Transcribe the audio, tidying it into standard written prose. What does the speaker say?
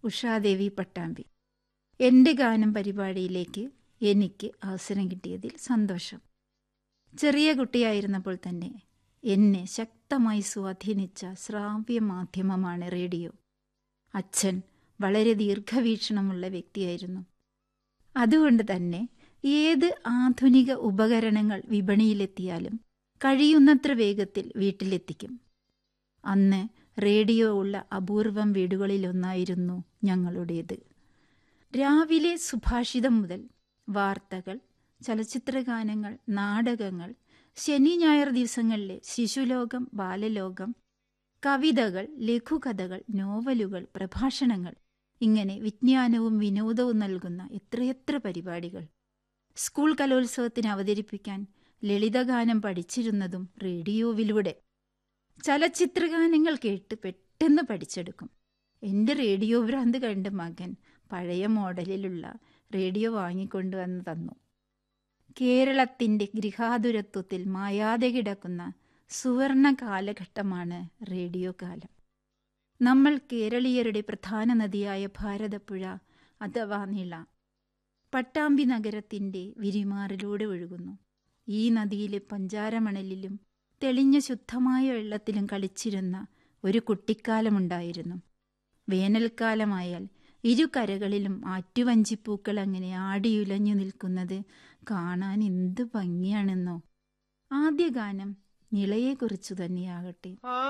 ഉഷാദേവി പട്ടാമ്പി. എൻ്റെ ഗാനം പരിപാടിയിലേക്ക് എനിക്ക് അവസരം കിട്ടിയതിൽ സന്തോഷം. ചെറിയ കുട്ടിയായിരുന്നപ്പോൾ തന്നെ എന്നെ ശക്തമായി സ്വാധീനിച്ച ശ്രാവ്യ മാധ്യമമാണ് റേഡിയോ. അച്ഛൻ വളരെ ദീർഘവീക്ഷണമുള്ള വ്യക്തിയായിരുന്നു. അതുകൊണ്ട് തന്നെ ഏത് ആധുനിക ഉപകരണങ്ങൾ വിപണിയിലെത്തിയാലും കഴിയുന്നത്ര വേഗത്തിൽ വീട്ടിലെത്തിക്കും. അന്ന് റേഡിയോ ഉള്ള അപൂർവം വീടുകളിലൊന്നായിരുന്നു ഞങ്ങളുടേത്. രാവിലെ സുഭാഷിതം മുതൽ വാർത്തകൾ, ചലച്ചിത്രഗാനങ്ങൾ, നാടകങ്ങൾ, ശനി ഞായർ ദിവസങ്ങളിലെ ശിശുലോകം, ബാലലോകം, കവിതകൾ, ലഘുകഥകൾ, നോവലുകൾ, പ്രഭാഷണങ്ങൾ, ഇങ്ങനെ വിജ്ഞാനവും വിനോദവും നൽകുന്ന എത്രയെത്ര പരിപാടികൾ. സ്കൂൾ കലോത്സവത്തിന് അവതരിപ്പിക്കാൻ ലളിതഗാനം പഠിച്ചിരുന്നതും റേഡിയോവിലൂടെ. ചലച്ചിത്രഗാനങ്ങൾ കേട്ട് പെട്ടെന്ന് പഠിച്ചെടുക്കും. എൻ്റെ റേഡിയോ ഭ്രാന്ത് കണ്ട് മകൻ പഴയ മോഡലിലുള്ള റേഡിയോ വാങ്ങിക്കൊണ്ടുവന്ന് തന്നു. കേരളത്തിൻ്റെ ഗൃഹാതുരത്വത്തിൽ മായാതെ കിടക്കുന്ന സുവർണ കാലഘട്ടമാണ് റേഡിയോ കാലം. നമ്മൾ കേരളീയരുടെ പ്രധാന നദിയായ ഭാരതപ്പുഴ അഥവാ നിള പട്ടാമ്പി നഗരത്തിൻ്റെ വിരിമാറിലൂടെ ഒഴുകുന്നു. ഈ നദിയിലെ പഞ്ചാരമണലിലും തെളിഞ്ഞ ശുദ്ധമായ വെള്ളത്തിലും കളിച്ചിരുന്ന ഒരു കുട്ടിക്കാലമുണ്ടായിരുന്നു. വേനൽക്കാലമായാൽ ഇരു കരകളിലും ആറ്റുവഞ്ചിപ്പൂക്കൾ അങ്ങനെ ആടിയുലഞ്ഞു നിൽക്കുന്നത് കാണാൻ എന്ത് ഭംഗിയാണെന്നോ. ആദ്യ ഗാനം നിളയെക്കുറിച്ചു തന്നെയാകട്ടെ.